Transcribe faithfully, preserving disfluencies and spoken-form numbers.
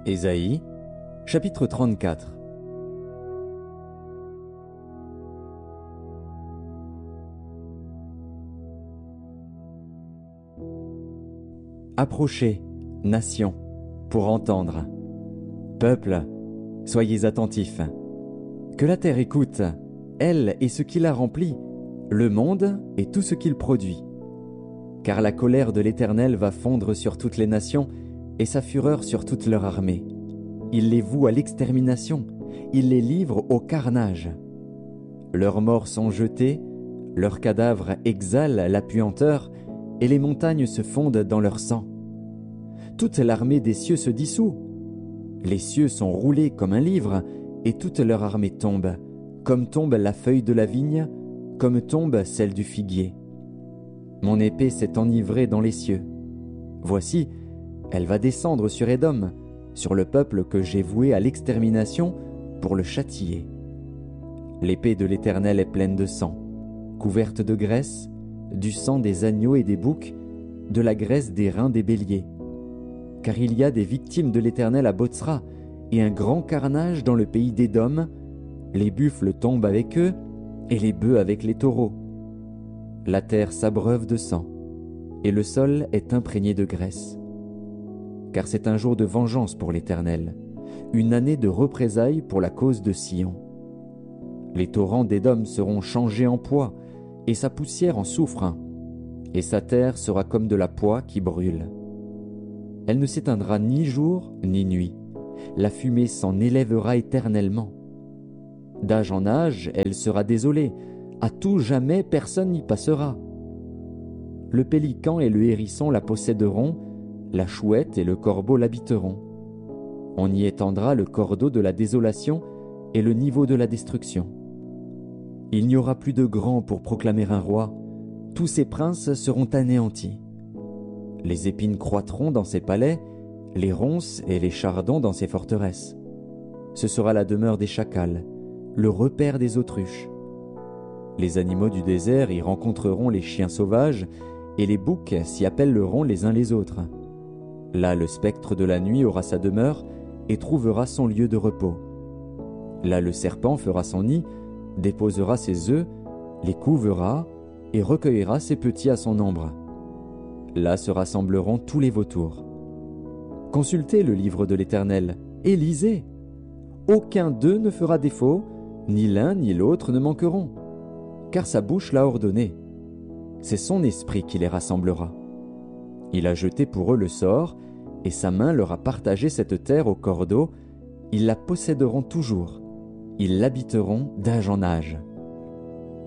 Ésaïe, chapitre trente-quatre. Approchez, nations, pour entendre. Peuple, soyez attentifs. Que la terre écoute, elle et ce qui la remplit, le monde et tout ce qu'il produit. Car la colère de l'Éternel va fondre sur toutes les nations, et sa fureur sur toute leur armée. Il les voue à l'extermination, il les livre au carnage. Leurs morts sont jetés, leurs cadavres exhalent la puanteur, et les montagnes se fondent dans leur sang. Toute l'armée des cieux se dissout. Les cieux sont roulés comme un livre, et toute leur armée tombe, comme tombe la feuille de la vigne, comme tombe celle du figuier. Mon épée s'est enivrée dans les cieux. Voici, elle va descendre sur Édom, sur le peuple que j'ai voué à l'extermination pour le châtier. L'épée de l'Éternel est pleine de sang, couverte de graisse, du sang des agneaux et des boucs, de la graisse des reins des béliers. Car il y a des victimes de l'Éternel à Botsra, et un grand carnage dans le pays d'Édom. Les buffles tombent avec eux, et les bœufs avec les taureaux. La terre s'abreuve de sang, et le sol est imprégné de graisse. Car c'est un jour de vengeance pour l'Éternel, une année de représailles pour la cause de Sion. Les torrents d'Édom seront changés en poix, et sa poussière en soufre, et sa terre sera comme de la poix qui brûle. Elle ne s'éteindra ni jour ni nuit, la fumée s'en élèvera éternellement. D'âge en âge, elle sera désolée, à tout jamais personne n'y passera. Le pélican et le hérisson la posséderont, la chouette et le corbeau l'habiteront. On y étendra le cordeau de la désolation et le niveau de la destruction. Il n'y aura plus de grand pour proclamer un roi, tous ses princes seront anéantis. Les épines croîtront dans ses palais, les ronces et les chardons dans ses forteresses. Ce sera la demeure des chacals, le repaire des autruches. Les animaux du désert y rencontreront les chiens sauvages, et les boucs s'y appelleront les uns les autres. Là, le spectre de la nuit aura sa demeure et trouvera son lieu de repos. Là, le serpent fera son nid, déposera ses œufs, les couvera et recueillera ses petits à son ombre. Là se rassembleront tous les vautours. Consultez le livre de l'Éternel et lisez. Aucun d'eux ne fera défaut, ni l'un ni l'autre ne manqueront, car sa bouche l'a ordonné. C'est son esprit qui les rassemblera. Il a jeté pour eux le sort, et sa main leur a partagé cette terre au cordeau. Ils la posséderont toujours. Ils l'habiteront d'âge en âge.